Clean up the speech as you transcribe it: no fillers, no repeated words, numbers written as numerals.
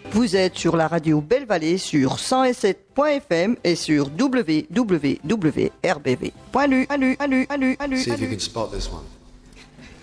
Vous êtes sur la radio Belle Vallée sur 107.fm et sur www.rbv.lu. See if you can spot this one.